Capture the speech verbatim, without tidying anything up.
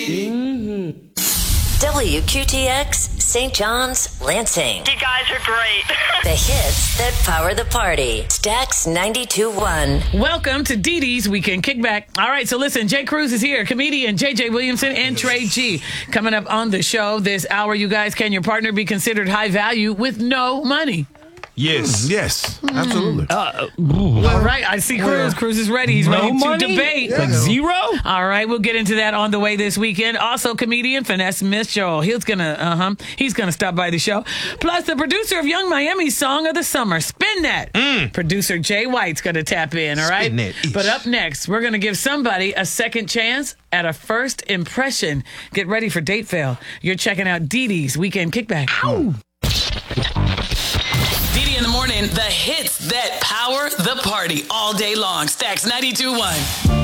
Mm-hmm. W Q T X, Saint John's, Lansing. You guys are great. The hits that power the party. Stax ninety-two point one. Welcome to Dee Dee's Weekend Kickback. All right, so listen, Jay Cruz is here. Comedian J J Williamson and Trey G. Coming up on the show this hour, you guys, can your partner be considered high value with no money? Yes. Yes, absolutely. Uh, all right, I see Cruz. Cruz is ready. He's No ready money? to debate. Like zero? All right, we'll get into that on the way this weekend. Also, comedian Finesse Mitchell. He's gonna, uh huh, he's gonna stop by the show. Plus, the producer of Young Miami's Song of the Summer, Spin That. Mm. Producer Jay White's gonna tap in. All right. Spin that ish. But up next, we're gonna give somebody a second chance at a first impression. Get ready for date fail. You're checking out Dee Dee's Weekend Kickback. Ow. Dee Dee in the morning, the hits that power the party all day long. Stax ninety-two point one.